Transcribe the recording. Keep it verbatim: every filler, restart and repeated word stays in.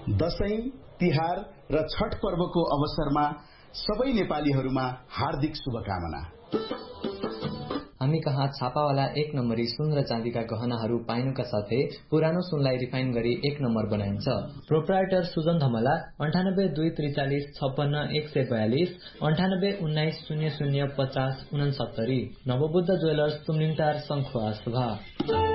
दशैं, तिहार र छठ पर्वको अवसरमा सबै नेपालीहरूमा हार्दिक शुभकामना। हामी कहाँ छापावाला एक नम्बरी सुन र चाँदीका गहनाहरू पाइनुका साथै पुरानो सुनलाई रिफाइन गरी एक नम्बर बनाइन्छ। प्रोप्राइटर सुजन धमला अन्ठानब्बे दुई त्रिचालिस छप्पन्न एक सय बयालिस अन्ठानब्बे उन्नाइस शून्य शून्य पचास उनसत्तरी। नवबुद्ध ज्वेलर्स तुमलिङटार शङ्खुवा सुभा।